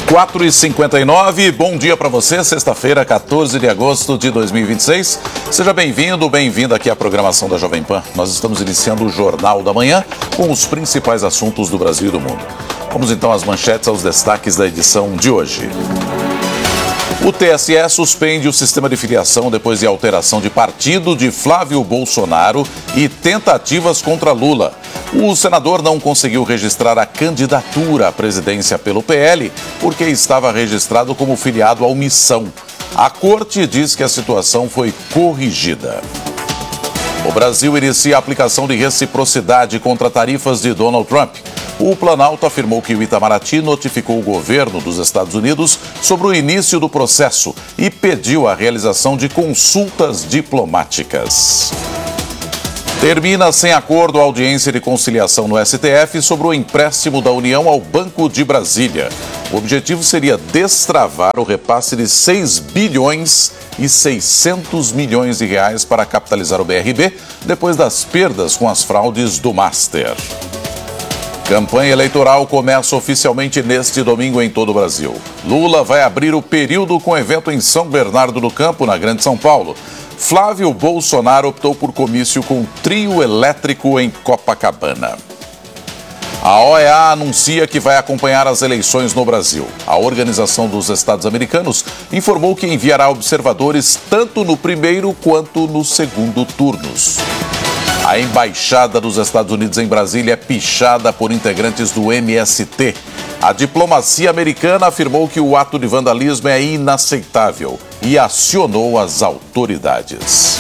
4h59, bom dia para você, sexta-feira, 14 de agosto de 2026. Seja bem-vindo, bem-vinda aqui à programação da Jovem Pan. Nós estamos iniciando o Jornal da Manhã com os principais assuntos do Brasil e do mundo. Vamos então às manchetes, aos destaques da edição de hoje. O TSE suspende o sistema de filiação depois de alteração de partido de Flávio Bolsonaro e tentativas contra Lula. O senador não conseguiu registrar a candidatura à presidência pelo PL porque estava registrado como filiado ao Missão. A corte diz que a situação foi corrigida. O Brasil inicia a aplicação de reciprocidade contra tarifas de Donald Trump. O Planalto afirmou que o Itamaraty notificou o governo dos Estados Unidos sobre o início do processo e pediu a realização de consultas diplomáticas. Termina sem acordo a audiência de conciliação no STF sobre o empréstimo da União ao Banco de Brasília. O objetivo seria destravar o repasse de 6 bilhões e 600 milhões de reais para capitalizar o BRB depois das perdas com as fraudes do Master. Campanha eleitoral começa oficialmente neste domingo em todo o Brasil. Lula vai abrir o período com evento em São Bernardo do Campo, na Grande São Paulo. Flávio Bolsonaro optou por comício com trio elétrico em Copacabana. A OEA anuncia que vai acompanhar as eleições no Brasil. A Organização dos Estados Americanos informou que enviará observadores tanto no primeiro quanto no segundo turnos. A Embaixada dos Estados Unidos em Brasília é pichada por integrantes do MST. A diplomacia americana afirmou que o ato de vandalismo é inaceitável e acionou as autoridades.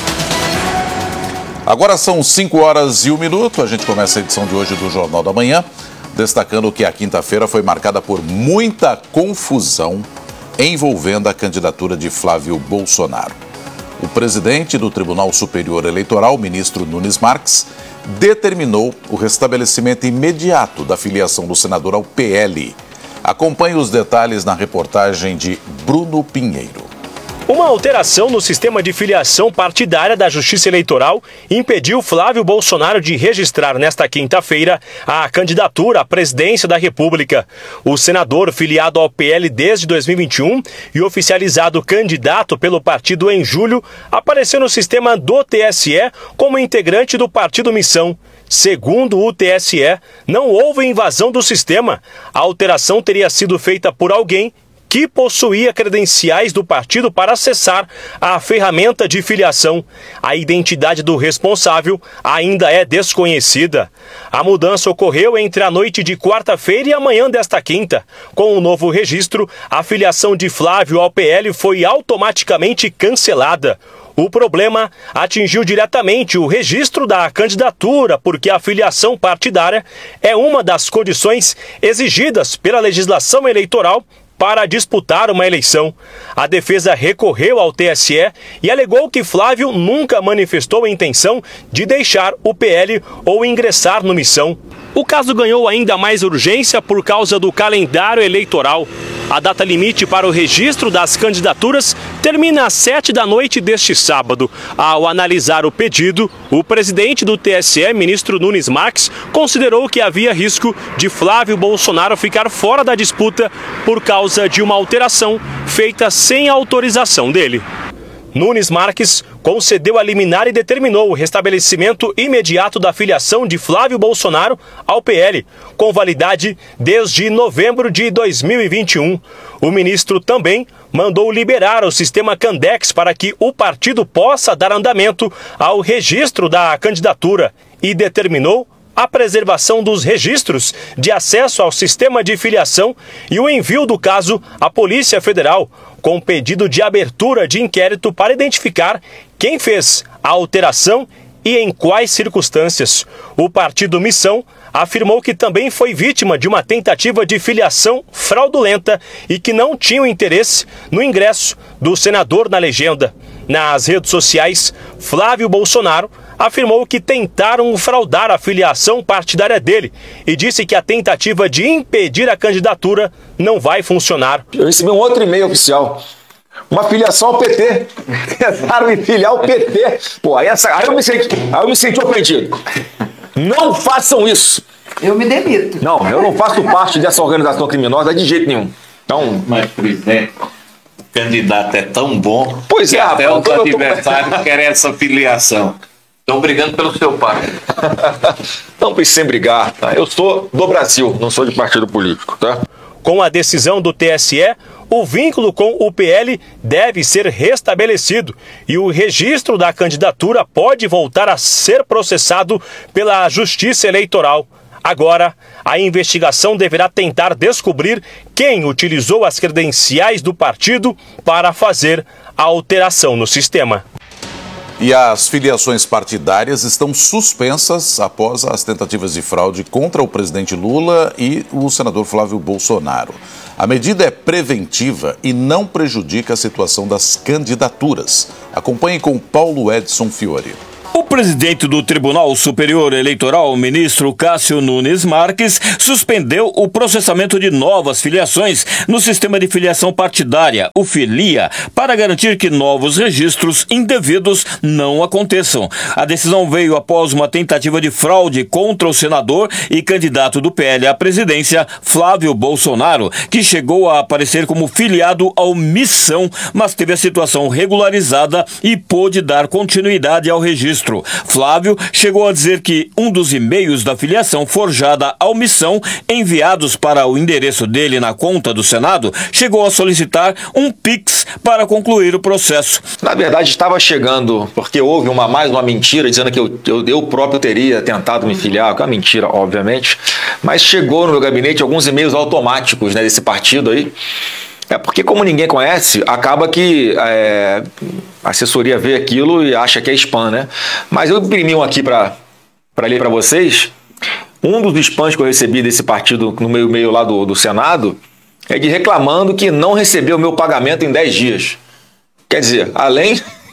Agora são 5h01. A gente começa a edição de hoje do Jornal da Manhã, destacando que a quinta-feira foi marcada por muita confusão envolvendo a candidatura de Flávio Bolsonaro. O presidente do Tribunal Superior Eleitoral, o ministro Nunes Marques, determinou o restabelecimento imediato da filiação do senador ao PL. Acompanhe os detalhes na reportagem de Bruno Pinheiro. Uma alteração no sistema de filiação partidária da Justiça Eleitoral impediu Flávio Bolsonaro de registrar nesta quinta-feira a candidatura à presidência da República. O senador, filiado ao PL desde 2021 e oficializado candidato pelo partido em julho, apareceu no sistema do TSE como integrante do Partido Missão. Segundo o TSE, não houve invasão do sistema. A alteração teria sido feita por alguém que possuía credenciais do partido para acessar a ferramenta de filiação. A identidade do responsável ainda é desconhecida. A mudança ocorreu entre a noite de quarta-feira e a manhã desta quinta. Com o novo registro, a filiação de Flávio ao PL foi automaticamente cancelada. O problema atingiu diretamente o registro da candidatura, porque a filiação partidária é uma das condições exigidas pela legislação eleitoral para disputar uma eleição. A defesa recorreu ao TSE e alegou que Flávio nunca manifestou a intenção de deixar o PL ou ingressar no Missão. O caso ganhou ainda mais urgência por causa do calendário eleitoral. A data limite para o registro das candidaturas termina às 7 da noite deste sábado. Ao analisar o pedido, o presidente do TSE, ministro Nunes Marques, considerou que havia risco de Flávio Bolsonaro ficar fora da disputa por causa de uma alteração feita sem autorização dele. Nunes Marques concedeu a liminar e determinou o restabelecimento imediato da filiação de Flávio Bolsonaro ao PL, com validade desde novembro de 2021. O ministro também mandou liberar o sistema Candex para que o partido possa dar andamento ao registro da candidatura e determinou a preservação dos registros de acesso ao sistema de filiação e o envio do caso à Polícia Federal, com pedido de abertura de inquérito para identificar quem fez a alteração e em quais circunstâncias. O partido Missão afirmou que também foi vítima de uma tentativa de filiação fraudulenta e que não tinha interesse no ingresso do senador na legenda. Nas redes sociais, Flávio Bolsonaro afirmou que tentaram fraudar a filiação partidária dele e disse que a tentativa de impedir a candidatura não vai funcionar. Eu recebi um outro e-mail oficial. Uma filiação ao PT. Tentaram me filiar ao PT. Pô, aí eu me senti ofendido. Não façam isso. Eu me demito. Não, eu não faço parte dessa organização criminosa de jeito nenhum. Então, mas, presidente, o candidato é tão bom pois que é, até rapaz, os adversários querem essa filiação. Estão brigando pelo seu pai. não precisa brigar, tá? Eu sou do Brasil, não sou de partido político, tá? Com a decisão do TSE, o vínculo com o PL deve ser restabelecido e o registro da candidatura pode voltar a ser processado pela Justiça Eleitoral. Agora, a investigação deverá tentar descobrir quem utilizou as credenciais do partido para fazer a alteração no sistema. E as filiações partidárias estão suspensas após as tentativas de fraude contra o presidente Lula e o senador Flávio Bolsonaro. A medida é preventiva e não prejudica a situação das candidaturas. Acompanhe com Paulo Edson Fiore. O presidente do Tribunal Superior Eleitoral, o ministro Cássio Nunes Marques, suspendeu o processamento de novas filiações no sistema de filiação partidária, o Filia, para garantir que novos registros indevidos não aconteçam. A decisão veio após uma tentativa de fraude contra o senador e candidato do PL à presidência, Flávio Bolsonaro, que chegou a aparecer como filiado ao Missão, mas teve a situação regularizada e pôde dar continuidade ao registro. Flávio chegou a dizer que um dos e-mails da filiação forjada ao Missão, enviados para o endereço dele na conta do Senado, chegou a solicitar um Pix para concluir o processo. Na verdade, estava chegando, porque houve mais uma mentira, dizendo que eu próprio teria tentado me filiar, que é uma mentira, obviamente, mas chegou no meu gabinete alguns e-mails automáticos, né, desse partido aí. É porque, como ninguém conhece, acaba que a assessoria vê aquilo e acha que é spam, né? Mas eu imprimi um aqui para ler para vocês. Um dos spams que eu recebi desse partido no meu e-mail lá do Senado é de reclamando que não recebeu o meu pagamento em 10 dias. Quer dizer, além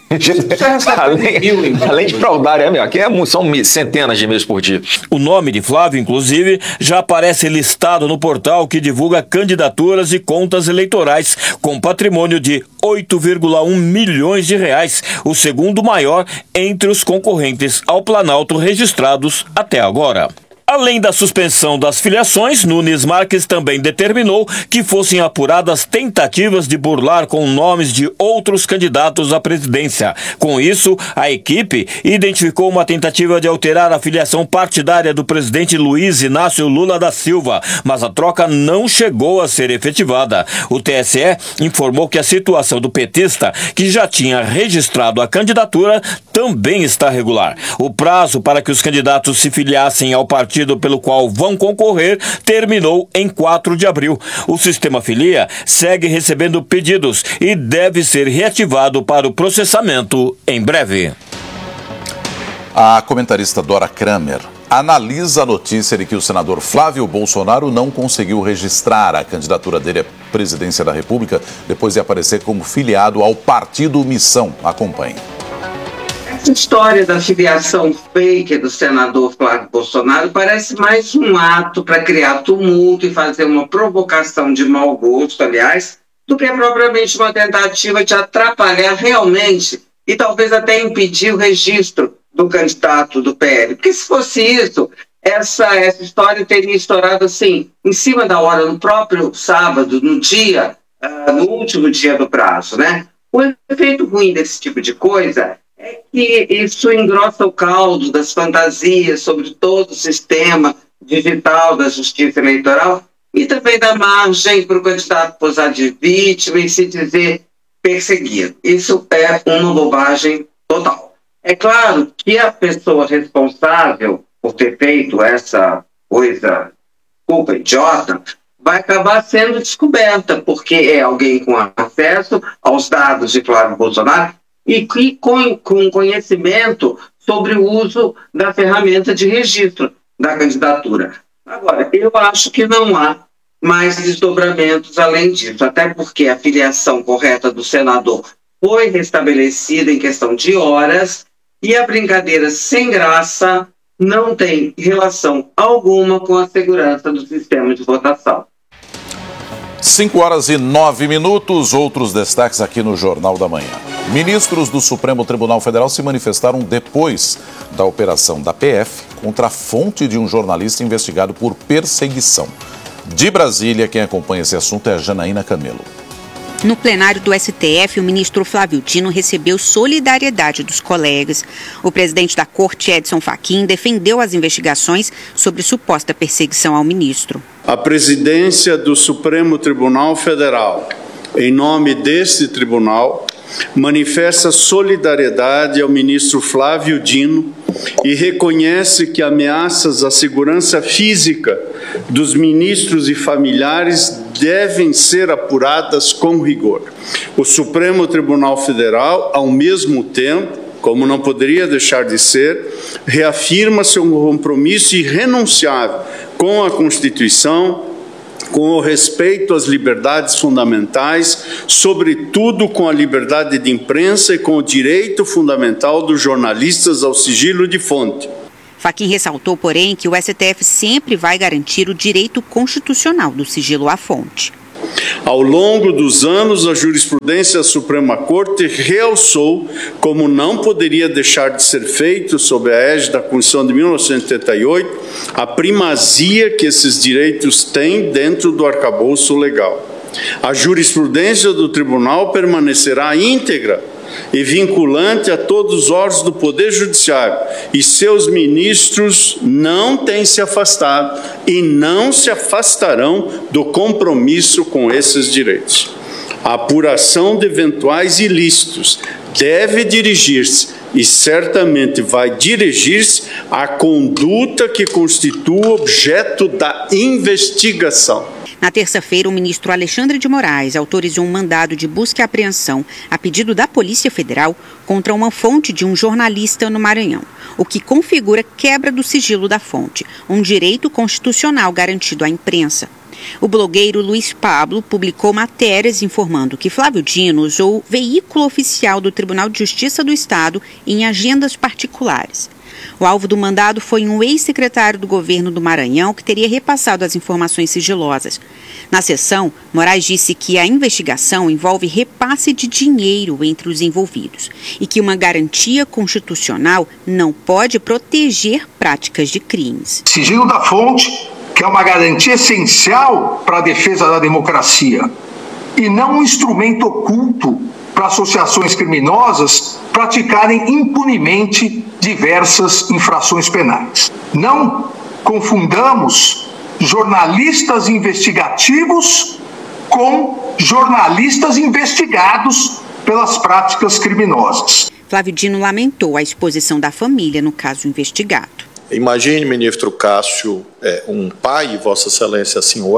de fraudar, aqui são centenas de e-mails por dia. O nome de Flávio, inclusive, já aparece listado no portal que divulga candidaturas e contas eleitorais, com patrimônio de 8,1 milhões de reais, o segundo maior entre os concorrentes ao Planalto registrados até agora. Além da suspensão das filiações, Nunes Marques também determinou que fossem apuradas tentativas de burlar com nomes de outros candidatos à presidência. Com isso, a equipe identificou uma tentativa de alterar a filiação partidária do presidente Luiz Inácio Lula da Silva, mas a troca não chegou a ser efetivada. O TSE informou que a situação do petista, que já tinha registrado a candidatura, também está regular. O prazo para que os candidatos se filiassem ao partido pelo qual vão concorrer terminou em 4 de abril. O sistema Filia segue recebendo pedidos e deve ser reativado para o processamento em breve. A comentarista Dora Kramer analisa a notícia de que o senador Flávio Bolsonaro não conseguiu registrar a candidatura dele à presidência da República depois de aparecer como filiado ao partido Missão. Acompanhe. Essa história da filiação fake do senador Flávio Bolsonaro parece mais um ato para criar tumulto e fazer uma provocação de mau gosto, aliás, do que propriamente uma tentativa de atrapalhar realmente e talvez até impedir o registro do candidato do PL. Porque se fosse isso, essa história teria estourado assim, em cima da hora, no próprio sábado, no último dia do prazo, né? O efeito ruim desse tipo de coisa é que isso engrossa o caldo das fantasias sobre todo o sistema digital da justiça eleitoral e também dá margem para o candidato posar de vítima e se dizer perseguido. Isso é uma bobagem total. É claro que a pessoa responsável por ter feito essa coisa, culpa idiota, vai acabar sendo descoberta, porque é alguém com acesso aos dados de Flávio Bolsonaro e com conhecimento sobre o uso da ferramenta de registro da candidatura. Agora, eu acho que não há mais desdobramentos além disso, até porque a filiação correta do senador foi restabelecida em questão de horas e a brincadeira sem graça não tem relação alguma com a segurança do sistema de votação. 5h09, outros destaques aqui no Jornal da Manhã. Ministros do Supremo Tribunal Federal se manifestaram depois da operação da PF contra a fonte de um jornalista investigado por perseguição. De Brasília, quem acompanha esse assunto é a Janaína Camelo. No plenário do STF, o ministro Flávio Dino recebeu solidariedade dos colegas. O presidente da Corte, Edson Fachin, defendeu as investigações sobre suposta perseguição ao ministro. A presidência do Supremo Tribunal Federal, em nome deste tribunal, manifesta solidariedade ao ministro Flávio Dino e reconhece que ameaças à segurança física dos ministros e familiares devem ser apuradas com rigor. O Supremo Tribunal Federal, ao mesmo tempo, como não poderia deixar de ser, reafirma seu compromisso irrenunciável com a Constituição, com o respeito às liberdades fundamentais, sobretudo com a liberdade de imprensa e com o direito fundamental dos jornalistas ao sigilo de fonte. Fachin ressaltou, porém, que o STF sempre vai garantir o direito constitucional do sigilo à fonte. Ao longo dos anos, a jurisprudência da Suprema Corte realçou, como não poderia deixar de ser feito sob a égide da Constituição de 1988, a primazia que esses direitos têm dentro do arcabouço legal. A jurisprudência do tribunal permanecerá íntegra e vinculante a todos os órgãos do Poder Judiciário, e seus ministros não têm se afastado e não se afastarão do compromisso com esses direitos. A apuração de eventuais ilícitos deve dirigir-se, e certamente vai dirigir-se, à conduta que constitua objeto da investigação. Na terça-feira, o ministro Alexandre de Moraes autorizou um mandado de busca e apreensão a pedido da Polícia Federal contra uma fonte de um jornalista no Maranhão, o que configura quebra do sigilo da fonte, um direito constitucional garantido à imprensa. O blogueiro Luiz Pablo publicou matérias informando que Flávio Dino usou o veículo oficial do Tribunal de Justiça do Estado em agendas particulares. O alvo do mandado foi um ex-secretário do governo do Maranhão que teria repassado as informações sigilosas. Na sessão, Moraes disse que a investigação envolve repasse de dinheiro entre os envolvidos e que uma garantia constitucional não pode proteger práticas de crimes. Sigilo da fonte, que é uma garantia essencial para a defesa da democracia e não um instrumento oculto para associações criminosas praticarem impunemente diversas infrações penais. Não confundamos jornalistas investigativos com jornalistas investigados pelas práticas criminosas. Flávio Dino lamentou a exposição da família no caso investigado. Imagine, ministro Cássio, um pai, Vossa Excelência assim o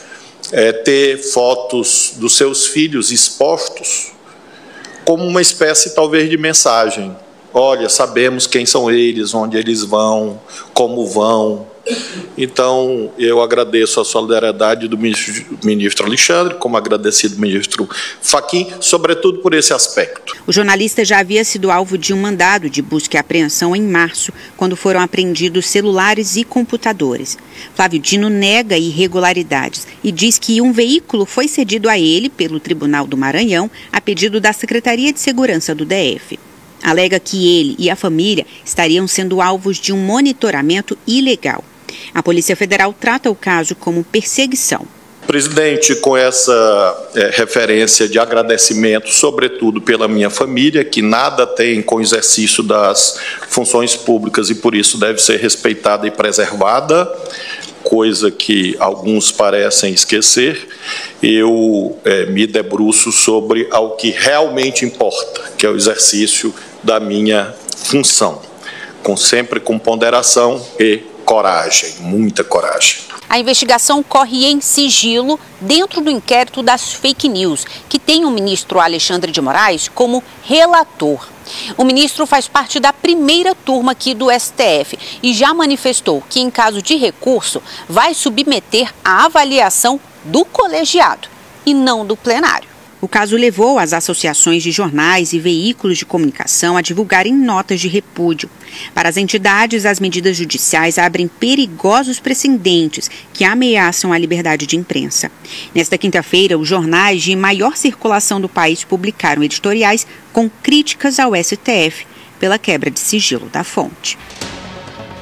ter fotos dos seus filhos expostos como uma espécie, talvez, de mensagem. Olha, sabemos quem são eles, onde eles vão, como vão. Então, eu agradeço a solidariedade do ministro Alexandre, como agradecido do ministro Fachin, sobretudo por esse aspecto. O jornalista já havia sido alvo de um mandado de busca e apreensão em março, quando foram apreendidos celulares e computadores. Flávio Dino nega irregularidades e diz que um veículo foi cedido a ele pelo Tribunal do Maranhão a pedido da Secretaria de Segurança do DF. Alega que ele e a família estariam sendo alvos de um monitoramento ilegal. A Polícia Federal trata o caso como perseguição. Presidente, com essa referência de agradecimento, sobretudo pela minha família, que nada tem com o exercício das funções públicas e por isso deve ser respeitada e preservada, coisa que alguns parecem esquecer, eu me debruço sobre o que realmente importa, que é o exercício da minha função, sempre com ponderação e coragem, muita coragem. A investigação corre em sigilo dentro do inquérito das fake news, que tem o ministro Alexandre de Moraes como relator. O ministro faz parte da primeira turma aqui do STF e já manifestou que, em caso de recurso, vai submeter à avaliação do colegiado e não do plenário. O caso levou as associações de jornais e veículos de comunicação a divulgarem notas de repúdio. Para as entidades, as medidas judiciais abrem perigosos precedentes que ameaçam a liberdade de imprensa. Nesta quinta-feira, os jornais de maior circulação do país publicaram editoriais com críticas ao STF pela quebra de sigilo da fonte.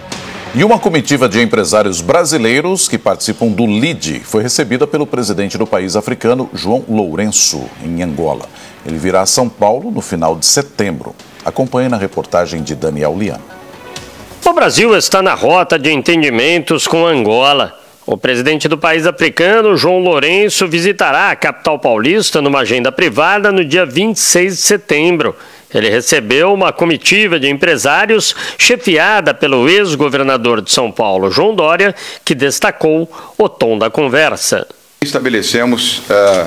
E uma comitiva de empresários brasileiros que participam do LIDE foi recebida pelo presidente do país africano, João Lourenço, em Angola. Ele virá a São Paulo no final de setembro. Acompanhe na reportagem de Daniel Lian. O Brasil está na rota de entendimentos com Angola. O presidente do país africano, João Lourenço, visitará a capital paulista numa agenda privada no dia 26 de setembro. Ele recebeu uma comitiva de empresários chefiada pelo ex-governador de São Paulo, João Dória, que destacou o tom da conversa. Estabelecemos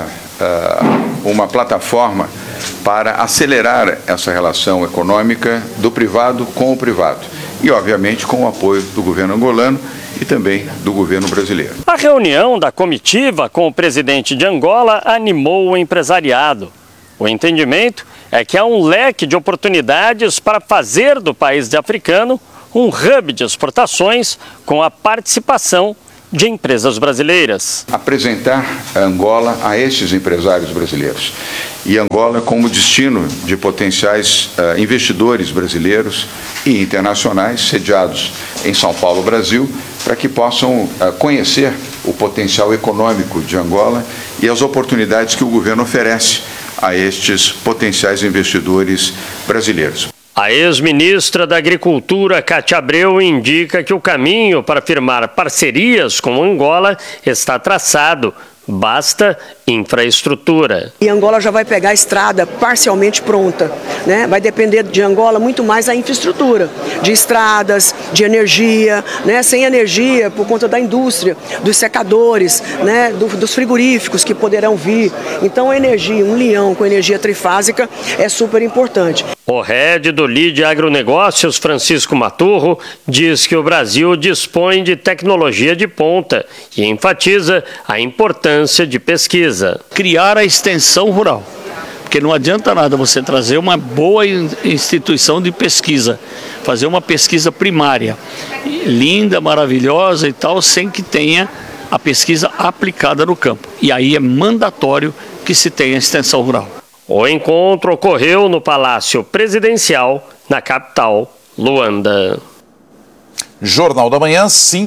uma plataforma para acelerar essa relação econômica do privado com o privado e, obviamente, com o apoio do governo angolano e também do governo brasileiro. A reunião da comitiva com o presidente de Angola animou o empresariado. O entendimento é que há um leque de oportunidades para fazer do país africano um hub de exportações com a participação de empresas brasileiras. Apresentar a Angola a estes empresários brasileiros e Angola como destino de potenciais investidores brasileiros e internacionais sediados em São Paulo, Brasil, para que possam conhecer o potencial econômico de Angola e as oportunidades que o governo oferece a estes potenciais investidores brasileiros. A ex-ministra da Agricultura, Cátia Abreu, indica que o caminho para firmar parcerias com Angola está traçado. Basta infraestrutura. E Angola já vai pegar a estrada parcialmente pronta, né? Vai depender de Angola muito mais a infraestrutura, de estradas, de energia, né? Sem energia, por conta da indústria, dos secadores, né? Dos frigoríficos que poderão vir. Então a energia, um leão com energia trifásica é super importante. O head do LIDE Agronegócios, Francisco Maturro, diz que o Brasil dispõe de tecnologia de ponta e enfatiza a importância de pesquisa. Criar a extensão rural, porque não adianta nada você trazer uma boa instituição de pesquisa, fazer uma pesquisa primária, linda, maravilhosa e tal, sem que tenha a pesquisa aplicada no campo. E aí é mandatório que se tenha extensão rural. O encontro ocorreu no Palácio Presidencial, na capital, Luanda. Jornal da Manhã,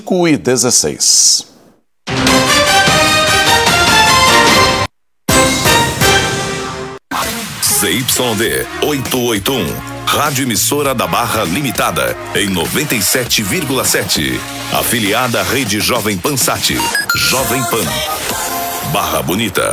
5h16. ZYD 881, Rádio Emissora da Barra Limitada, em 97,7. Afiliada à Rede Jovem Pan Sat, Jovem Pan, Barra Bonita.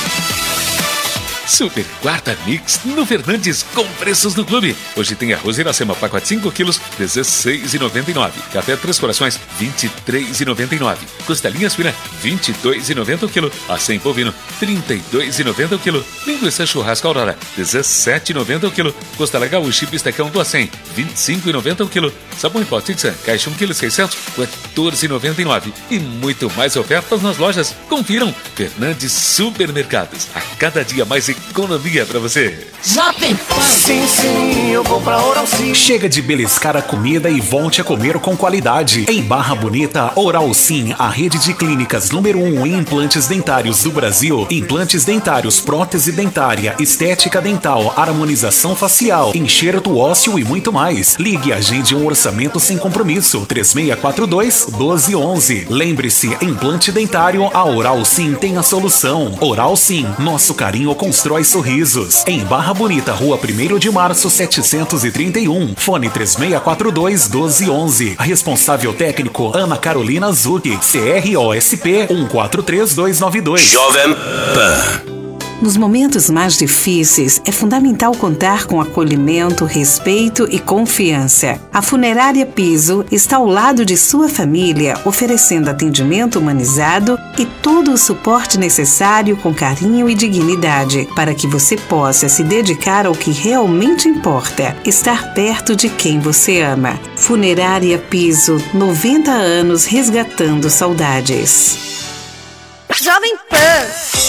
Super Quarta Mix no Fernandes com preços no clube. Hoje tem arroz Iracema, pacote 5 quilos, R$16,99. Café Três Corações, R$23,99. Costelinha suína, R$22,90 o quilo. Acém bovino, R$32,90 o quilo. Linguiça churrasco Aurora, R$17,90 o quilo. Costela gaúcha e bistecão do Acém, R$25,90 o quilo. Sabão em pó Tixan, caixa 1,6 kg, R$14,99. E muito mais ofertas nas lojas. Confiram, Fernandes Supermercados. A cada dia mais economia pra você. Jovem Pan. Sim, eu vou pra Oral Sim. Chega de beliscar a comida e volte a comer com qualidade. Em Barra Bonita, Oral Sim, a rede de clínicas número 1 em implantes dentários do Brasil. Implantes dentários, prótese dentária, estética dental, harmonização facial, enxerto ósseo e muito mais. Ligue e agende um orçamento sem compromisso. 3642-1211. Lembre-se, implante dentário, a Oral Sim tem a solução. Oral Sim, nosso carinho constrói sorrisos. Em Barra Bonita, Rua 1º de Março, 731. Fone 3642-1211. Responsável técnico, Ana Carolina Zucchi. CROSP 143292. Jovem Pan. Nos momentos mais difíceis, é fundamental contar com acolhimento, respeito e confiança. A Funerária Piso está ao lado de sua família, oferecendo atendimento humanizado e todo o suporte necessário com carinho e dignidade, para que você possa se dedicar ao que realmente importa, estar perto de quem você ama. Funerária Piso, 90 anos resgatando saudades. Jovem Pan.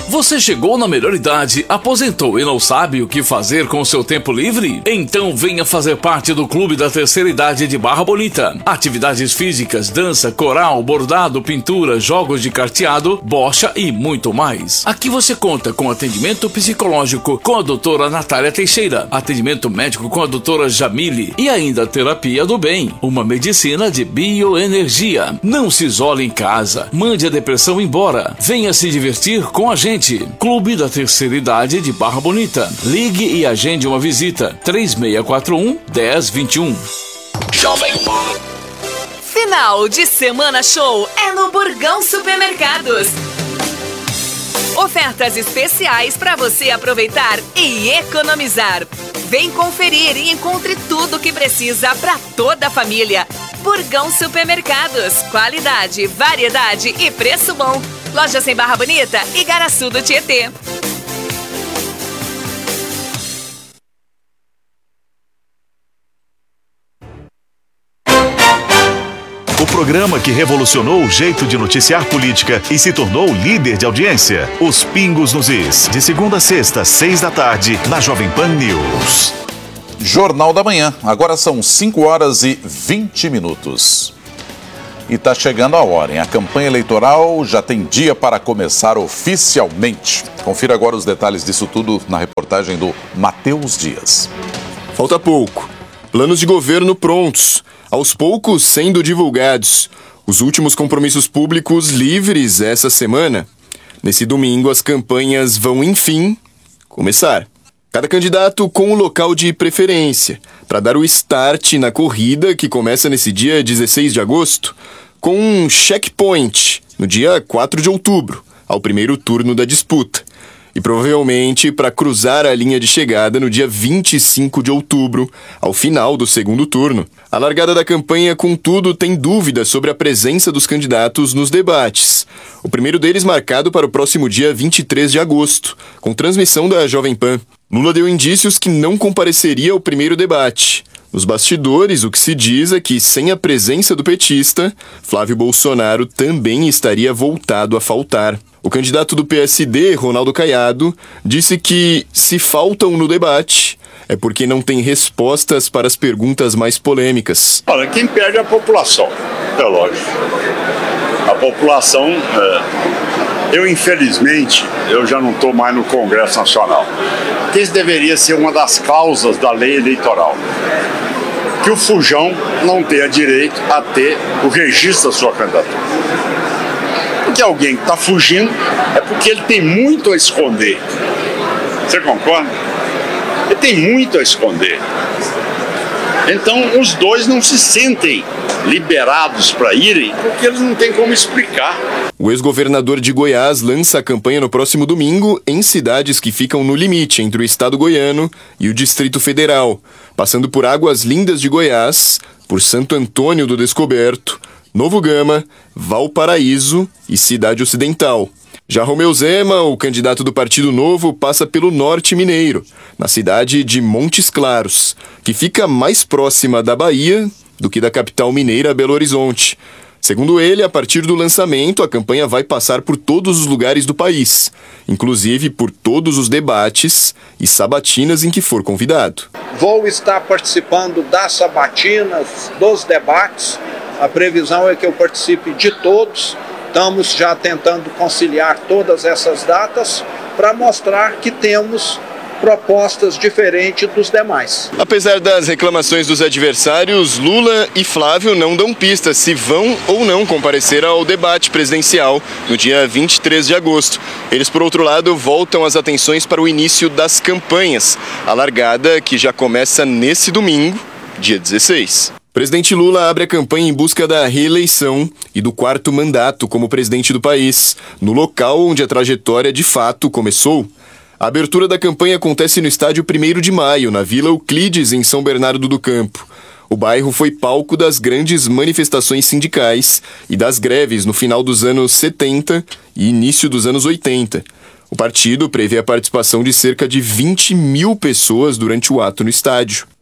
Você chegou na melhor idade, aposentou e não sabe o que fazer com o seu tempo livre? Então venha fazer parte do Clube da Terceira Idade de Barra Bonita. Atividades físicas, dança, coral, bordado, pintura, jogos de carteado, bocha e muito mais. Aqui você conta com atendimento psicológico com a doutora Natália Teixeira, atendimento médico com a doutora Jamile e ainda terapia do bem, uma medicina de bioenergia. Não se isole em casa, mande a depressão embora, venha se divertir com a gente. Clube da Terceira Idade de Barra Bonita. Ligue e agende uma visita. 3641-1021. Final de semana show é no Burgão Supermercados. Ofertas especiais para você aproveitar e economizar. Vem conferir e encontre tudo o que precisa para toda a família. Burgão Supermercados. Qualidade, variedade e preço bom. Lojas em Barra Bonita e Igaraçu do Tietê. O programa que revolucionou o jeito de noticiar política e se tornou líder de audiência. Os Pingos nos Is. De segunda a sexta, 6 da tarde, na Jovem Pan News. Jornal da Manhã. Agora são 5 horas e 20 minutos. E está chegando a hora, hein? A campanha eleitoral já tem dia para começar oficialmente. Confira agora os detalhes disso tudo na reportagem do Matheus Dias. Falta pouco. Planos de governo prontos, aos poucos sendo divulgados. Os últimos compromissos públicos livres essa semana. Nesse domingo, as campanhas vão, enfim, começar. Cada candidato com o local de preferência, para dar o start na corrida que começa nesse dia 16 de agosto, com um checkpoint no dia 4 de outubro, ao primeiro turno da disputa. E provavelmente para cruzar a linha de chegada no dia 25 de outubro, ao final do segundo turno. A largada da campanha, contudo, tem dúvidas sobre a presença dos candidatos nos debates. O primeiro deles marcado para o próximo dia 23 de agosto, com transmissão da Jovem Pan. Lula deu indícios que não compareceria ao primeiro debate. Nos bastidores, o que se diz é que, sem a presença do petista, Flávio Bolsonaro também estaria voltado a faltar. O candidato do PSD, Ronaldo Caiado, disse que, se faltam no debate, é porque não tem respostas para as perguntas mais polêmicas. Olha, quem perde é a população, é lógico. A população, infelizmente, eu já não estou mais no Congresso Nacional. Que isso deveria ser uma das causas da lei eleitoral. Que o fujão não tenha direito a ter o registro da sua candidatura. Porque alguém que está fugindo é porque ele tem muito a esconder. Você concorda? Ele tem muito a esconder. Então, os dois não se sentem liberados para irem porque eles não têm como explicar. O ex-governador de Goiás lança a campanha no próximo domingo em cidades que ficam no limite entre o estado goiano e o Distrito Federal, passando por Águas Lindas de Goiás, por Santo Antônio do Descoberto, Novo Gama, Valparaíso e Cidade Ocidental. Já Romeu Zema, o candidato do Partido Novo, passa pelo Norte Mineiro, na cidade de Montes Claros, que fica mais próxima da Bahia do que da capital mineira, Belo Horizonte. Segundo ele, a partir do lançamento, a campanha vai passar por todos os lugares do país, inclusive por todos os debates e sabatinas em que for convidado. Vou estar participando das sabatinas, dos debates. A previsão é que eu participe de todos. Estamos já tentando conciliar todas essas datas para mostrar que temos propostas diferentes dos demais. Apesar das reclamações dos adversários, Lula e Flávio não dão pistas se vão ou não comparecer ao debate presidencial no dia 23 de agosto. Eles, por outro lado, voltam as atenções para o início das campanhas, a largada que já começa nesse domingo, dia 16. O presidente Lula abre a campanha em busca da reeleição e do 4º mandato como presidente do país, no local onde a trajetória de fato começou. A abertura da campanha acontece no estádio 1º de Maio, na Vila Euclides, em São Bernardo do Campo. O bairro foi palco das grandes manifestações sindicais e das greves no final dos anos 70 e início dos anos 80. O partido prevê a participação de cerca de 20 mil pessoas durante o ato no estádio.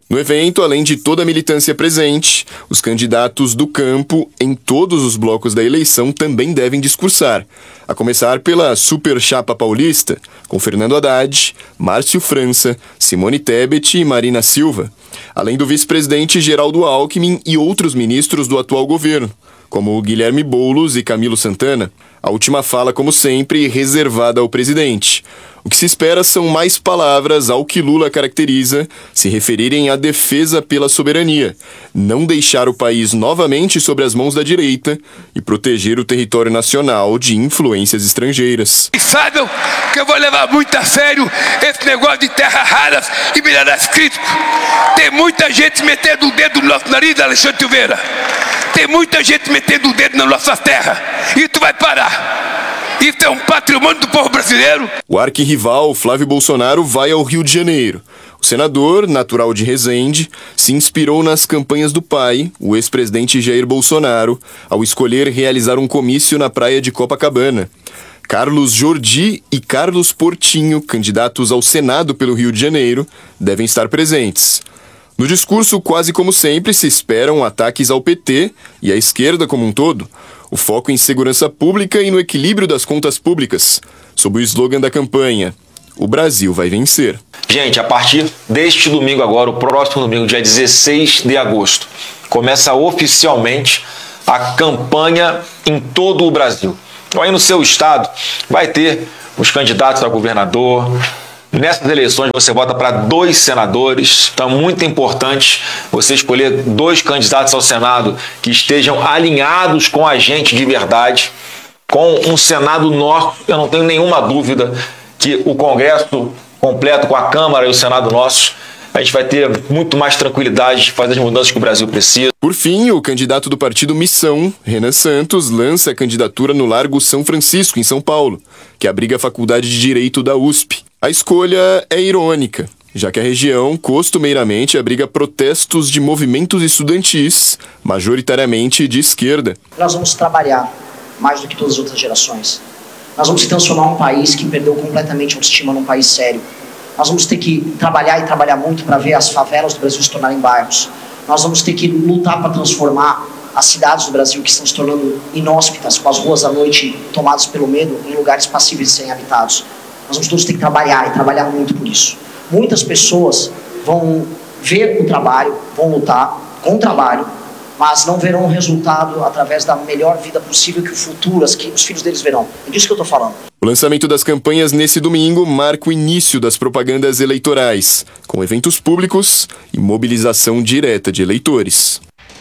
No evento, além de toda a militância presente, os candidatos do campo em todos os blocos da eleição também devem discursar, a começar pela Super Chapa Paulista, com Fernando Haddad, Márcio França, Simone Tebet e Marina Silva, além do vice-presidente Geraldo Alckmin e outros ministros do atual governo, como Guilherme Boulos e Camilo Santana. A última fala, como sempre, reservada ao presidente. O que se espera são mais palavras ao que Lula caracteriza se referirem à defesa pela soberania, não deixar o país novamente sobre as mãos da direita e proteger o território nacional de influências estrangeiras. Saibam que eu vou levar muito a sério esse negócio de terras raras e minerais críticos. Tem muita gente metendo o dedo no nosso nariz, Alexandre Silveira. Tem muita gente metendo o dedo na nossa terra. E tu vai parar. Isso é um patrimônio do povo brasileiro. O arquirrival Flávio Bolsonaro vai ao Rio de Janeiro. O senador, natural de Resende, se inspirou nas campanhas do pai, o ex-presidente Jair Bolsonaro, ao escolher realizar um comício na praia de Copacabana. Carlos Jordi e Carlos Portinho, candidatos ao Senado pelo Rio de Janeiro, devem estar presentes. No discurso, quase como sempre, se esperam ataques ao PT e à esquerda como um todo. O foco em segurança pública e no equilíbrio das contas públicas, sob o slogan da campanha: o Brasil vai vencer. Gente, a partir deste domingo agora, o próximo domingo, dia 16 de agosto, começa oficialmente a campanha em todo o Brasil. Então, aí no seu estado vai ter os candidatos a governador. Nessas eleições você vota para 2 senadores, então é muito importante você escolher 2 candidatos ao Senado que estejam alinhados com a gente de verdade, com um Senado nosso. Eu não tenho nenhuma dúvida que o Congresso completo com a Câmara e o Senado nosso, a gente vai ter muito mais tranquilidade de fazer as mudanças que o Brasil precisa. Por fim, o candidato do partido Missão, Renan Santos, lança a candidatura no Largo São Francisco, em São Paulo, que abriga a Faculdade de Direito da USP. A escolha é irônica, já que a região costumeiramente abriga protestos de movimentos estudantis, majoritariamente de esquerda. Nós vamos trabalhar mais do que todas as outras gerações. Nós vamos transformar um país que perdeu completamente a autoestima num país sério. Nós vamos ter que trabalhar e trabalhar muito para ver as favelas do Brasil se tornarem bairros. Nós vamos ter que lutar para transformar as cidades do Brasil que estão se tornando inóspitas, com as ruas à noite tomadas pelo medo, em lugares passíveis de serem habitados. Nós vamos todos ter que trabalhar e trabalhar muito por isso. Muitas pessoas vão ver o trabalho, vão lutar com o trabalho, mas não verão o resultado através da melhor vida possível que o futuro, que os filhos deles verão. É disso que eu estou falando. O lançamento das campanhas nesse domingo marca o início das propagandas eleitorais, com eventos públicos e mobilização direta de eleitores.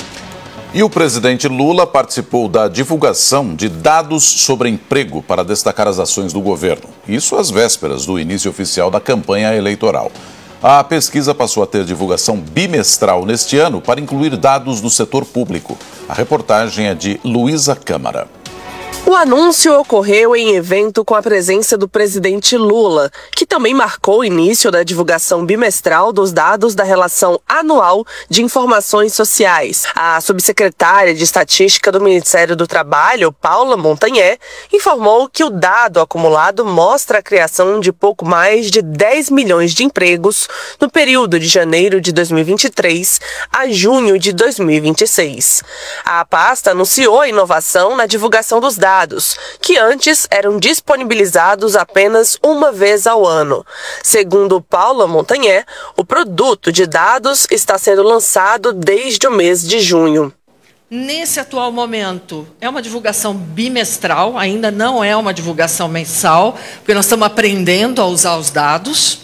E o presidente Lula participou da divulgação de dados sobre emprego para destacar as ações do governo. Isso às vésperas do início oficial da campanha eleitoral. A pesquisa passou a ter divulgação bimestral neste ano para incluir dados do setor público. A reportagem é de Luísa Câmara. O anúncio ocorreu em evento com a presença do presidente Lula, que também marcou o início da divulgação bimestral dos dados da Relação Anual de Informações Sociais. A subsecretária de Estatística do Ministério do Trabalho, Paula Montanhé, informou que o dado acumulado mostra a criação de pouco mais de 10 milhões de empregos no período de janeiro de 2023 a junho de 2026. A pasta anunciou a inovação na divulgação dos dados, que antes eram disponibilizados apenas uma vez ao ano. Segundo Paula Montanhé, o produto de dados está sendo lançado desde o mês de junho. Nesse atual momento, é uma divulgação bimestral, ainda não é uma divulgação mensal, porque nós estamos aprendendo a usar os dados.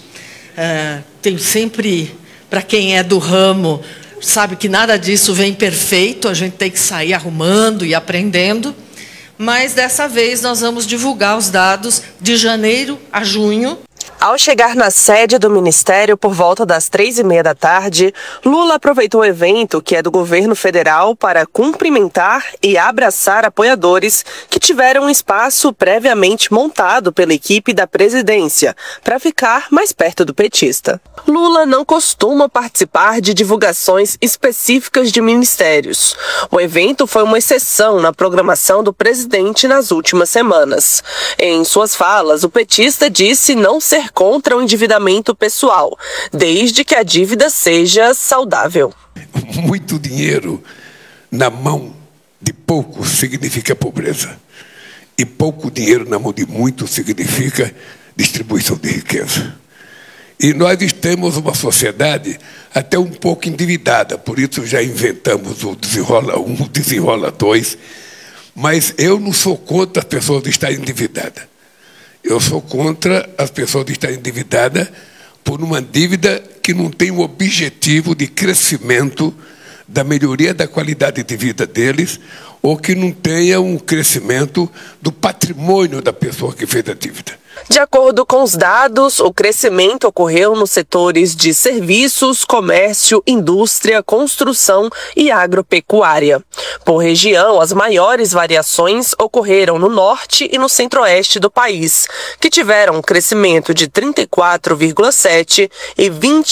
Tem sempre, para quem é do ramo, sabe que nada disso vem perfeito, a gente tem que sair arrumando e aprendendo. Mas dessa vez nós vamos divulgar os dados de janeiro a junho. Ao chegar na sede do Ministério por volta das 3h30 da tarde, Lula aproveitou o evento, que é do governo federal, para cumprimentar e abraçar apoiadores que tiveram um espaço previamente montado pela equipe da presidência, para ficar mais perto do petista. Lula não costuma participar de divulgações específicas de ministérios. O evento foi uma exceção na programação do presidente nas últimas semanas. Em suas falas, o petista disse não ser ir contra o endividamento pessoal, desde que a dívida seja saudável. Muito dinheiro na mão de poucos significa pobreza. E pouco dinheiro na mão de muitos significa distribuição de riqueza. E nós temos uma sociedade até um pouco endividada, por isso já inventamos o Desenrola 1, o Desenrola 2, mas eu não sou contra as pessoas estarem endividadas. Eu sou contra as pessoas estarem endividadas por uma dívida que não tem o objetivo de crescimento, da melhoria da qualidade de vida deles, ou que não tenha um crescimento do patrimônio da pessoa que fez a dívida. De acordo com os dados, o crescimento ocorreu nos setores de serviços, comércio, indústria, construção e agropecuária. Por região, as maiores variações ocorreram no norte e no centro-oeste do país, que tiveram um crescimento de 34,7% e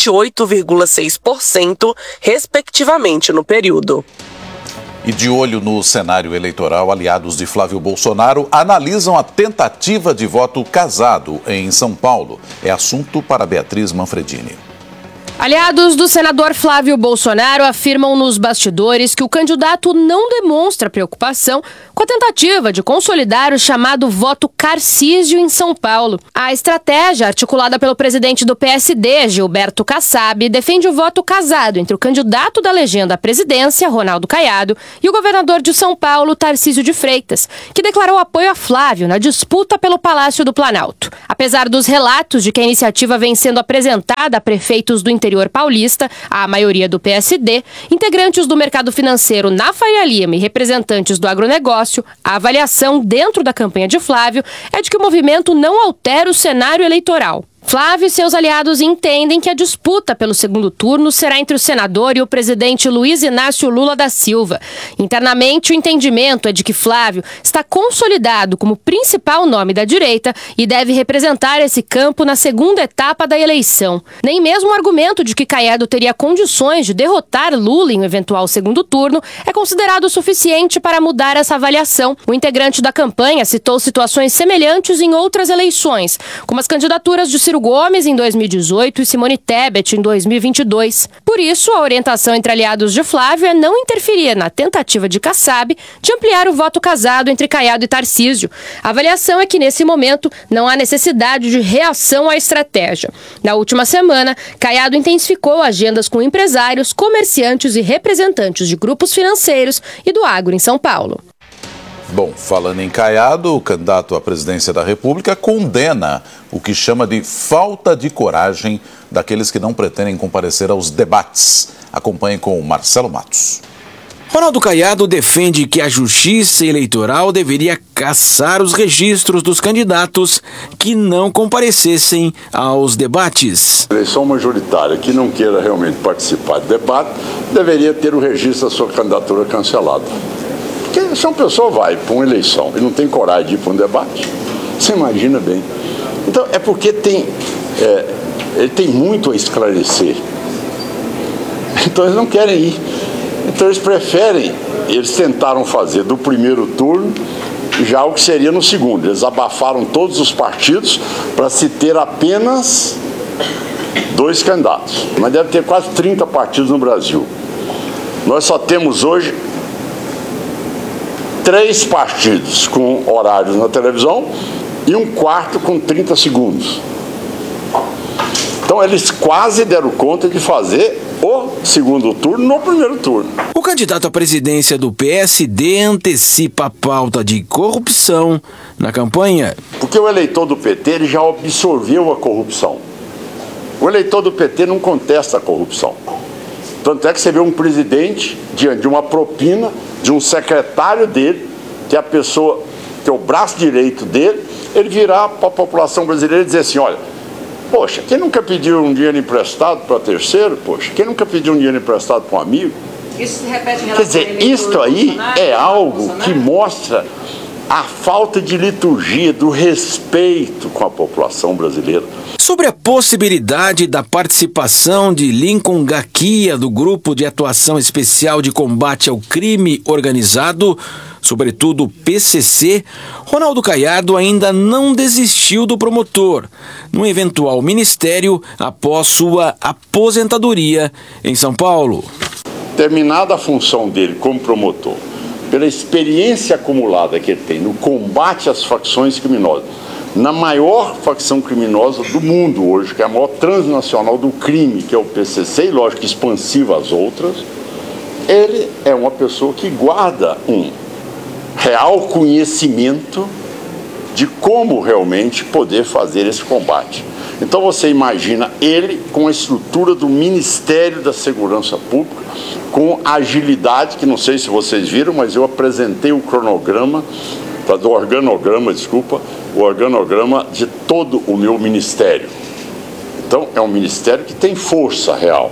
28,6%, respectivamente, no período. E de olho no cenário eleitoral, aliados de Flávio Bolsonaro analisam a tentativa de voto casado em São Paulo. É assunto para Beatriz Manfredini. Aliados do senador Flávio Bolsonaro afirmam nos bastidores que o candidato não demonstra preocupação com a tentativa de consolidar o chamado voto Carcísio em São Paulo. A estratégia, articulada pelo presidente do PSD, Gilberto Kassab, defende o voto casado entre o candidato da legenda à presidência, Ronaldo Caiado, e o governador de São Paulo, Tarcísio de Freitas, que declarou apoio a Flávio na disputa pelo Palácio do Planalto. Apesar dos relatos de que a iniciativa vem sendo apresentada a prefeitos do interior paulista, a maioria do PSD, integrantes do mercado financeiro na Faria Lima e representantes do agronegócio, a avaliação dentro da campanha de Flávio é de que o movimento não altera o cenário eleitoral. Flávio e seus aliados entendem que a disputa pelo segundo turno será entre o senador e o presidente Luiz Inácio Lula da Silva. Internamente, o entendimento é de que Flávio está consolidado como principal nome da direita e deve representar esse campo na segunda etapa da eleição. Nem mesmo o argumento de que Caiado teria condições de derrotar Lula em um eventual segundo turno é considerado suficiente para mudar essa avaliação. O integrante da campanha citou situações semelhantes em outras eleições, como as candidaturas de Ciro Gomes em 2018 e Simone Tebet em 2022. Por isso, a orientação entre aliados de Flávio é não interferir na tentativa de Kassab de ampliar o voto casado entre Caiado e Tarcísio. A avaliação é que, nesse momento, não há necessidade de reação à estratégia. Na última semana, Caiado intensificou agendas com empresários, comerciantes e representantes de grupos financeiros e do agro em São Paulo. Bom, falando em Caiado, o candidato à presidência da República condena o que chama de falta de coragem daqueles que não pretendem comparecer aos debates. Acompanhe com o Marcelo Matos. Ronaldo Caiado defende que a Justiça Eleitoral deveria cassar os registros dos candidatos que não comparecessem aos debates. A eleição majoritária que não queira realmente participar do debate deveria ter o registro da sua candidatura cancelado. Porque se uma pessoa vai para uma eleição e não tem coragem de ir para um debate, você imagina bem. Então, é porque ele tem muito a esclarecer. Então, eles não querem ir. Então, eles tentaram fazer do primeiro turno já o que seria no segundo. Eles abafaram todos os partidos para se ter apenas 2 candidatos. Mas deve ter quase 30 partidos no Brasil. Nós só temos hoje 3 partidos com horários na televisão e um quarto com 30 segundos. Então eles quase deram conta de fazer o segundo turno no primeiro turno. O candidato à presidência do PSD antecipa a pauta de corrupção na campanha. Porque o eleitor do PT ele já absorveu a corrupção. O eleitor do PT não contesta a corrupção. Tanto é que você vê um presidente diante de uma propina de um secretário dele, que é a pessoa, que é o braço direito dele, ele virar para a população brasileira e dizer assim, olha, poxa, quem nunca pediu um dinheiro emprestado para terceiro? Poxa, quem nunca pediu um dinheiro emprestado para um amigo? Isso se repete em relação Quer dizer, isto aí é algo que mostra a falta de liturgia, do respeito com a população brasileira. Sobre a possibilidade da participação de Lincoln Gaquia do Grupo de Atuação Especial de Combate ao Crime Organizado, sobretudo o PCC, Ronaldo Caiado ainda não desistiu do promotor, no eventual ministério após sua aposentadoria em São Paulo. Terminada a função dele como promotor, pela experiência acumulada que ele tem no combate às facções criminosas, na maior facção criminosa do mundo hoje, que é a maior transnacional do crime, que é o PCC, e lógico expansiva às outras, ele é uma pessoa que guarda um real conhecimento de como realmente poder fazer esse combate. Então você imagina ele com a estrutura do Ministério da Segurança Pública, com a agilidade, que não sei se vocês viram, mas eu apresentei o organograma de todo o meu ministério. Então é um ministério que tem força real,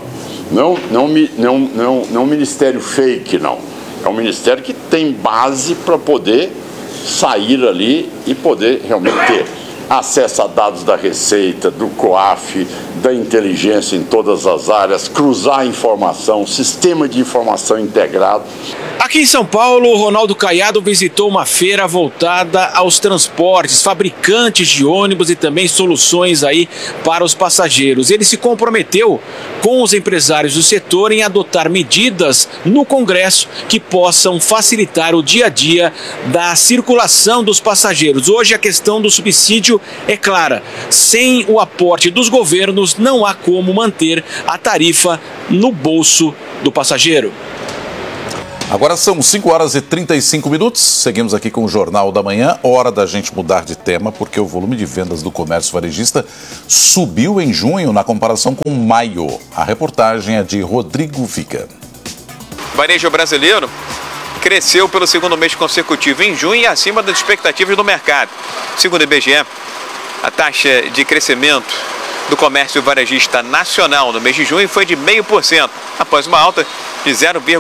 não um ministério fake, não. É um ministério que tem base para poder sair ali e poder realmente ter acesso a dados da Receita, do COAF, da inteligência em todas as áreas, cruzar informação, sistema de informação integrado. Aqui em São Paulo, Ronaldo Caiado visitou uma feira voltada aos transportes, fabricantes de ônibus e também soluções aí para os passageiros. Ele se comprometeu com os empresários do setor em adotar medidas no Congresso que possam facilitar o dia a dia da circulação dos passageiros. Hoje a questão do subsídio é clara. Sem o aporte dos governos, não há como manter a tarifa no bolso do passageiro. Agora são 5 horas e 35 minutos. Seguimos aqui com o Jornal da Manhã. Hora da gente mudar de tema, porque o volume de vendas do comércio varejista subiu em junho na comparação com maio. A reportagem é de Rodrigo Viga. O varejo brasileiro cresceu pelo segundo mês consecutivo em junho e acima das expectativas do mercado. Segundo o IBGE, a taxa de crescimento do comércio varejista nacional no mês de junho foi de 0,5%, após uma alta de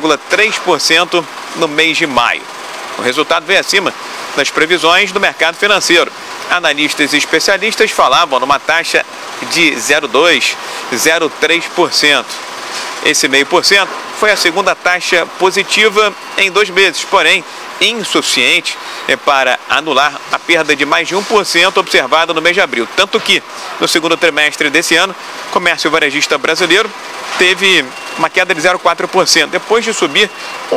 0,3% no mês de maio. O resultado veio acima das previsões do mercado financeiro. Analistas e especialistas falavam numa taxa de 0,2%, 0,3%. Esse 0,5% foi a segunda taxa positiva em 2 meses, porém insuficiente para anular a perda de mais de 1% observada no mês de abril. Tanto que, no segundo trimestre desse ano, o comércio varejista brasileiro teve uma queda de 0,4%, depois de subir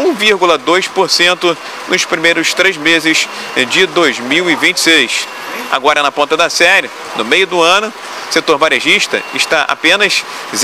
1,2% nos primeiros 3 meses de 2026. Agora, na ponta da série, no meio do ano, o setor varejista está apenas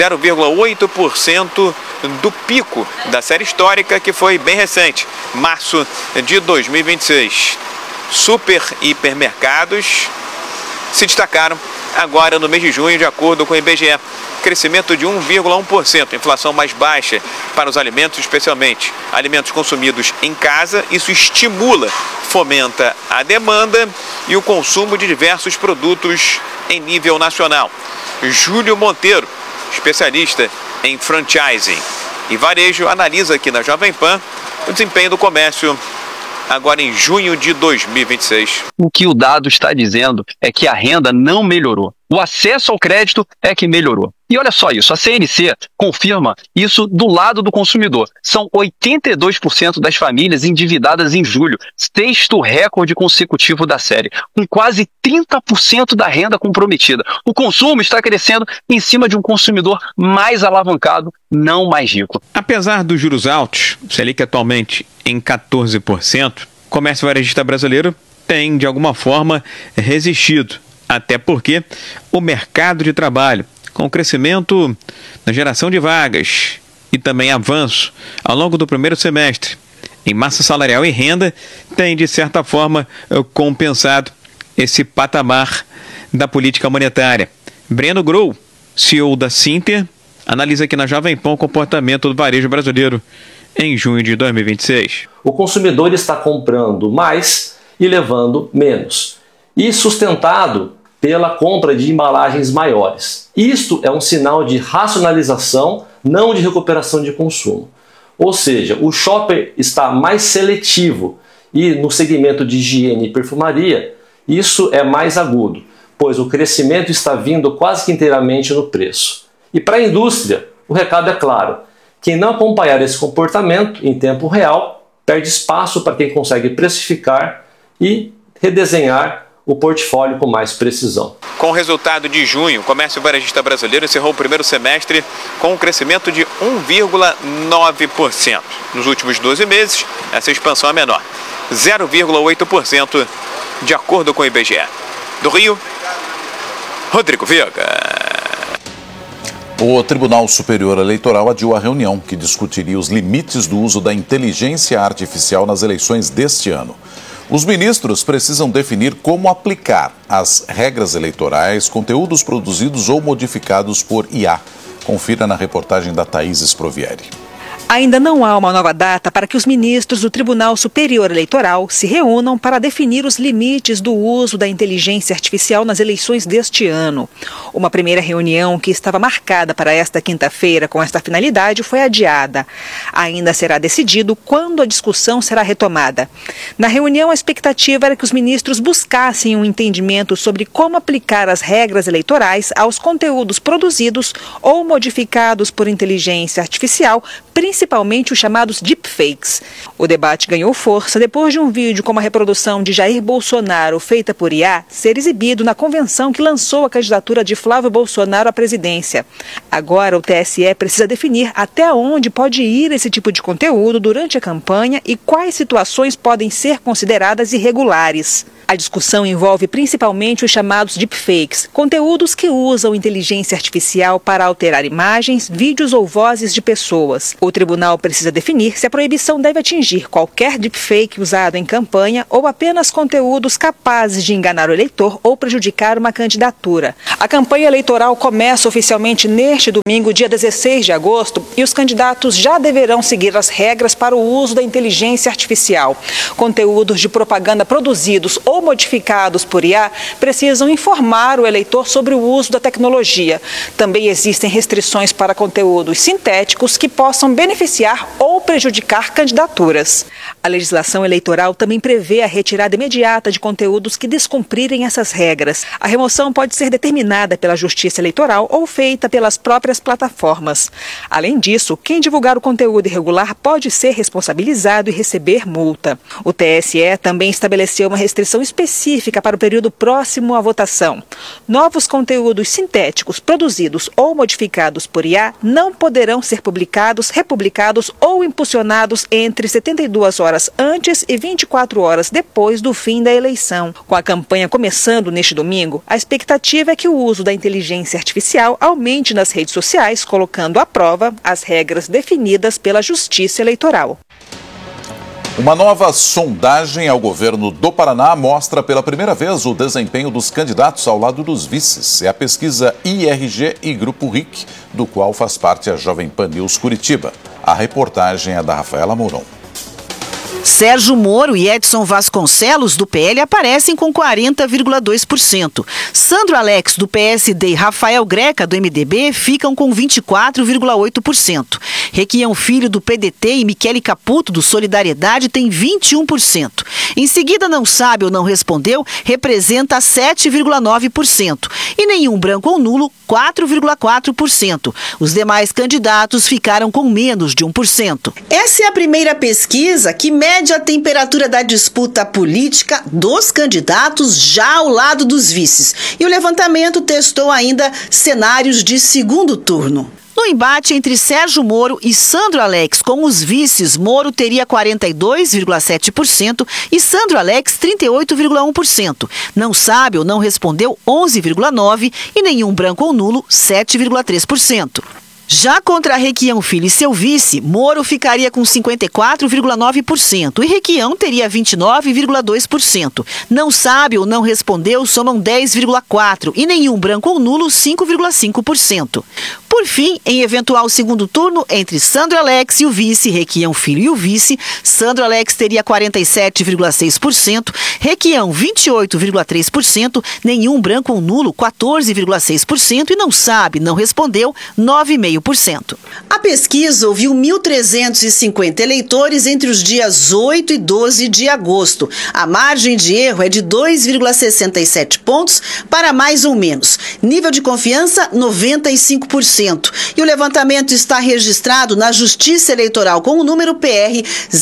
0,8% do pico da série histórica, que foi bem recente, março de 2026. Super hipermercados se destacaram agora no mês de junho, de acordo com o IBGE. Crescimento de 1,1%, inflação mais baixa para os alimentos, especialmente alimentos consumidos em casa. Isso estimula, fomenta a demanda e o consumo de diversos produtos em nível nacional. Júlio Monteiro, especialista em franchising e varejo, analisa aqui na Jovem Pan o desempenho do comércio agora em junho de 2026. O que o dado está dizendo é que a renda não melhorou. O acesso ao crédito é que melhorou. E olha só isso, a CNC confirma isso do lado do consumidor. São 82% das famílias endividadas em julho, 6º recorde consecutivo da série, com quase 30% da renda comprometida. O consumo está crescendo em cima de um consumidor mais alavancado, não mais rico. Apesar dos juros altos, Selic atualmente em 14%, o comércio varejista brasileiro tem, de alguma forma, resistido. Até porque o mercado de trabalho, com o crescimento na geração de vagas e também avanço ao longo do primeiro semestre em massa salarial e renda, tem, de certa forma, compensado esse patamar da política monetária. Breno Grou, CEO da Sinter, analisa aqui na Jovem Pan o comportamento do varejo brasileiro em junho de 2026. O consumidor está comprando mais e levando menos, e sustentado pela compra de embalagens maiores. Isto é um sinal de racionalização, não de recuperação de consumo. Ou seja, o shopper está mais seletivo E no segmento de higiene e perfumaria, isso é mais agudo, pois o crescimento está vindo quase que inteiramente no preço. E para a indústria, o recado é claro: quem não acompanhar esse comportamento em tempo real, perde espaço para quem consegue precificar e redesenhar o portfólio com mais precisão. Com o resultado de junho, o comércio varejista brasileiro encerrou o primeiro semestre com um crescimento de 1,9%. Nos últimos 12 meses, essa expansão é menor, 0,8%, de acordo com o IBGE. Do Rio, Rodrigo Viega. O Tribunal Superior Eleitoral adiou a reunião que discutiria os limites do uso da inteligência artificial nas eleições deste ano. Os ministros precisam definir como aplicar as regras eleitorais, conteúdos produzidos ou modificados por IA. Confira na reportagem da Thaís Sprovieri. Ainda não há uma nova data para que os ministros do Tribunal Superior Eleitoral se reúnam para definir os limites do uso da inteligência artificial nas eleições deste ano. Uma primeira reunião que estava marcada para esta quinta-feira com esta finalidade foi adiada. Ainda será decidido quando a discussão será retomada. Na reunião, a expectativa era que os ministros buscassem um entendimento sobre como aplicar as regras eleitorais aos conteúdos produzidos ou modificados por inteligência artificial, principalmente os chamados deepfakes. O debate ganhou força depois de um vídeo com uma reprodução de Jair Bolsonaro feita por IA ser exibido na convenção que lançou a candidatura de Flávio Bolsonaro à presidência. Agora o TSE precisa definir até onde pode ir esse tipo de conteúdo durante a campanha e quais situações podem ser consideradas irregulares. A discussão envolve principalmente os chamados deepfakes, conteúdos que usam inteligência artificial para alterar imagens, vídeos ou vozes de pessoas. O tribunal precisa definir se a proibição deve atingir qualquer deepfake usado em campanha ou apenas conteúdos capazes de enganar o eleitor ou prejudicar uma candidatura. A campanha eleitoral começa oficialmente neste domingo, dia 16 de agosto, e os candidatos já deverão seguir as regras para o uso da inteligência artificial. Conteúdos de propaganda produzidos ou modificados por IA precisam informar o eleitor sobre o uso da tecnologia. Também existem restrições para conteúdos sintéticos que possam beneficiar ou prejudicar candidaturas. A legislação eleitoral também prevê a retirada imediata de conteúdos que descumprirem essas regras. A remoção pode ser determinada pela Justiça Eleitoral ou feita pelas próprias plataformas. Além disso, quem divulgar o conteúdo irregular pode ser responsabilizado e receber multa. O TSE também estabeleceu uma restrição específica para o período próximo à votação. Novos conteúdos sintéticos produzidos ou modificados por IA não poderão ser publicados, republicados ou impulsionados entre 72 horas antes e 24 horas depois do fim da eleição. Com a campanha começando neste domingo, a expectativa é que o uso da inteligência artificial aumente nas redes sociais, colocando à prova as regras definidas pela Justiça Eleitoral. Uma nova sondagem ao governo do Paraná mostra pela primeira vez o desempenho dos candidatos ao lado dos vices. É a pesquisa IRG e Grupo RIC, do qual faz parte a Jovem Pan News Curitiba. A reportagem é da Rafaela Mourão. Sérgio Moro e Edson Vasconcelos, do PL, aparecem com 40,2%. Sandro Alex, do PSD, e Rafael Greca, do MDB, ficam com 24,8%. Requião Filho, do PDT, e Michele Caputo, do Solidariedade, têm 21%. Em seguida, Não Sabe ou Não Respondeu, representa 7,9%. E Nenhum Branco ou Nulo, 4,4%. Os demais candidatos ficaram com menos de 1%. Essa é a primeira pesquisa que mede a temperatura da disputa política dos candidatos já ao lado dos vices. E o levantamento testou ainda cenários de segundo turno. No embate entre Sérgio Moro e Sandro Alex com os vices, Moro teria 42,7% e Sandro Alex 38,1%. Não Sabe ou Não Respondeu 11,9% e Nenhum Branco ou Nulo 7,3%. Já contra Requião Filho e seu vice, Moro ficaria com 54,9% e Requião teria 29,2%. Não Sabe ou Não Respondeu somam 10,4% e Nenhum Branco ou Nulo 5,5%. Por fim, em eventual segundo turno, entre Sandro Alex e o vice, Requião Filho e o vice, Sandro Alex teria 47,6%, Requião 28,3%, nenhum branco ou nulo 14,6% e não sabe, não respondeu 9,5%. A pesquisa ouviu 1.350 eleitores entre os dias 8 e 12 de agosto. A margem de erro é de 2,67 pontos para mais ou menos. Nível de confiança, 95%. E o levantamento está registrado na Justiça Eleitoral com o número PR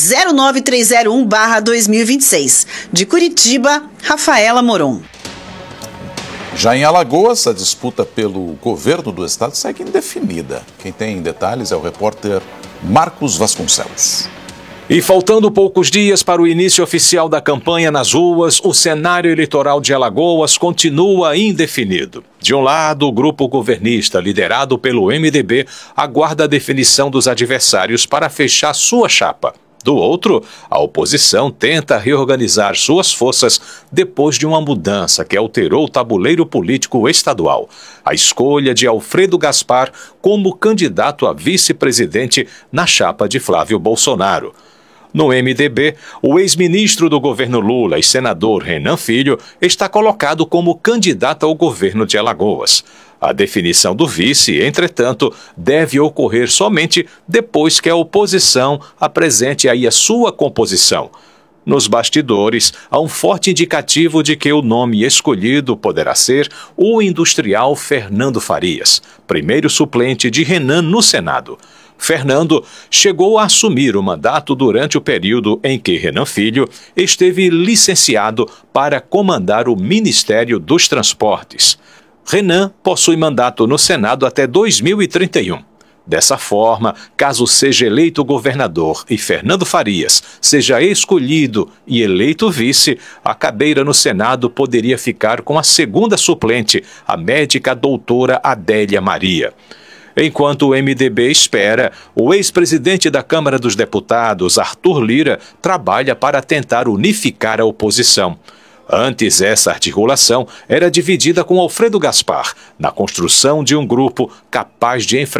09301/2026. De Curitiba, Rafaela Moron. Já em Alagoas, a disputa pelo governo do estado segue indefinida. Quem tem detalhes é o repórter Marcos Vasconcelos. E faltando poucos dias para o início oficial da campanha nas ruas, o cenário eleitoral de Alagoas continua indefinido. De um lado, o grupo governista, liderado pelo MDB, aguarda a definição dos adversários para fechar sua chapa. Do outro, a oposição tenta reorganizar suas forças depois de uma mudança que alterou o tabuleiro político estadual. A escolha de Alfredo Gaspar como candidato a vice-presidente na chapa de Flávio Bolsonaro. No MDB, o ex-ministro do governo Lula e senador Renan Filho está colocado como candidato ao governo de Alagoas. A definição do vice, entretanto, deve ocorrer somente depois que a oposição apresente aí a sua composição. Nos bastidores, há um forte indicativo de que o nome escolhido poderá ser o industrial Fernando Farias, primeiro suplente de Renan no Senado. Fernando chegou a assumir o mandato durante o período em que Renan Filho esteve licenciado para comandar o Ministério dos Transportes. Renan possui mandato no Senado até 2031. Dessa forma, caso seja eleito governador e Fernando Farias seja escolhido e eleito vice, a cadeira no Senado poderia ficar com a segunda suplente, a médica doutora Adélia Maria. Enquanto o MDB espera, o ex-presidente da Câmara dos Deputados, Arthur Lira, trabalha para tentar unificar a oposição. Antes, essa articulação era dividida com Alfredo Gaspar, na construção de um grupo capaz de enfrentar